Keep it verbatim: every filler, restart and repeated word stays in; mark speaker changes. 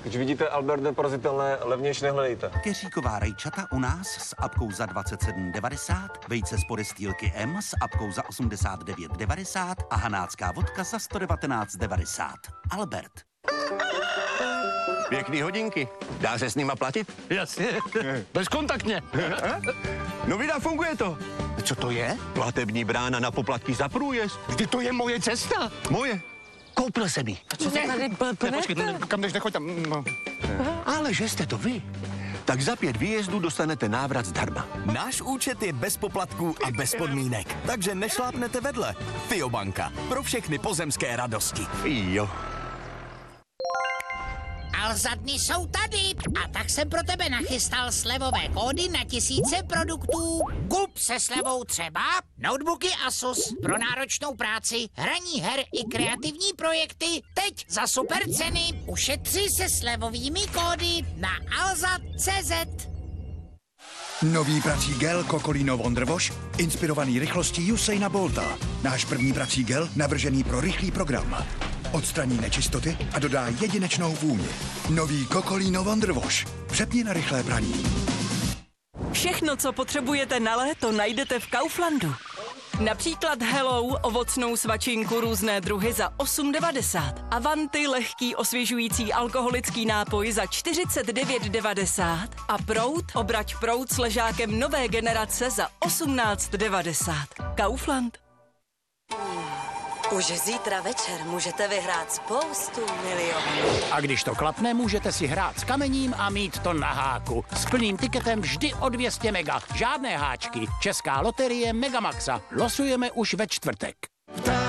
Speaker 1: Když vidíte Albert neporazitelné, levnější nehledejte.
Speaker 2: Keříková rajčata u nás s apkou za dvacet sedm devadesát, vejce z podestýlky M s apkou za osmdesát devět devadesát a hanácká vodka za sto devatenáct devadesát. Albert.
Speaker 3: Pěkný hodinky. Dá se s nima platit?
Speaker 4: Jasně, bezkontaktně.
Speaker 3: No vida, funguje to.
Speaker 4: Co to je?
Speaker 3: Platební brána na poplatky za průjezd.
Speaker 4: Vždy to je moje cesta.
Speaker 3: Moje.
Speaker 4: Koupil jsem ji.
Speaker 5: Co se tady blbnete?
Speaker 4: Ne, počkej, ne, kam jdeš, nechoď tam. No.
Speaker 3: Ale že jste to vy. Tak za pět výjezdů dostanete návrat zdarma.
Speaker 6: Náš účet je bez poplatků a bez podmínek, takže nešlápnete vedle. Fiobanka. Pro všechny pozemské radosti.
Speaker 3: Jo.
Speaker 7: Alza dny jsou tady a tak jsem pro tebe nachystal slevové kódy na tisíce produktů. Kup se slevou třeba notebooky Asus pro náročnou práci, hraní her i kreativní projekty. Teď za super ceny ušetři se slevovými kódy na alza tečka cé zet.
Speaker 8: Nový prací gel Cocolino Wonder Wash, inspirovaný rychlostí Usaina Bolta. Náš první prací gel navržený pro rychlý program. Odstraní nečistoty a dodá jedinečnou vůni. Nový Cocolino Wonder Wash. Přepni na rychlé praní.
Speaker 5: Všechno, co potřebujete na léto, najdete v Kauflandu. Například Hello, ovocnou svačinku různé druhy za osm devadesát. Avanti, lehký osvěžující alkoholický nápoj za čtyřicet devět devadesát. A Prout, obrať Prout s ležákem nové generace za osmnáct devadesát. Kaufland.
Speaker 9: Už zítra večer můžete vyhrát spoustu milionů.
Speaker 4: A když to klapne, můžete si hrát s kamením a mít to na háku. S plným tiketem vždy o dvě stě mega. Žádné háčky. Česká loterie Megamaxa. Losujeme už ve čtvrtek.